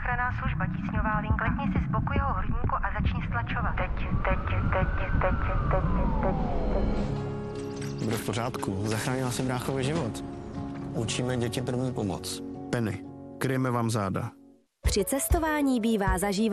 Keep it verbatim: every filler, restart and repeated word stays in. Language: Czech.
záchranná služba, tísňová linka. Klepni si z boku jeho hrudníku a začni stlačovat. Teď, teď, teď, teď, teď, teď, teď. Bude v pořádku. Zachránila jsem bráchovi život. Učíme děti první pomoc. Penny, kryjeme vám záda. Při cestování bývá zažívat